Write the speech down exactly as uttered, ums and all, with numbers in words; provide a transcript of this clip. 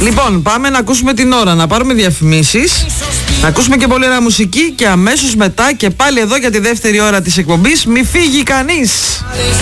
Λοιπόν, πάμε να ακούσουμε την ώρα, να πάρουμε διαφημίσεις, να ακούσουμε και πολύ ωραία μουσική και αμέσως μετά και πάλι εδώ για τη δεύτερη ώρα της εκπομπής. Μη φύγει κανείς.